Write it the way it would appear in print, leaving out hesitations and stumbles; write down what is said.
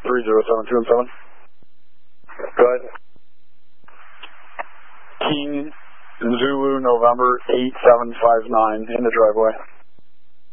30727. Go ahead. King Zulu November 8759 in the driveway.